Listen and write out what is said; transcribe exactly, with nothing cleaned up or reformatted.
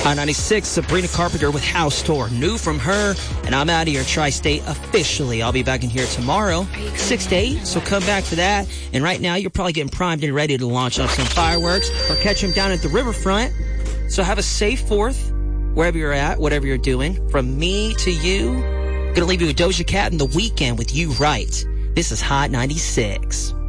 On ninety-six, Sabrina Carpenter with House Tour. New from her, and I'm out of here, Tri-State, officially. I'll be back in here tomorrow, six to eight, so come back for that. And right now, you're probably getting primed and ready to launch off some fireworks or catch them down at the riverfront. So have a safe fourth, wherever you're at, whatever you're doing. From me to you, gonna leave you with Doja Cat and The Weeknd with You Right. This is Hot ninety-six.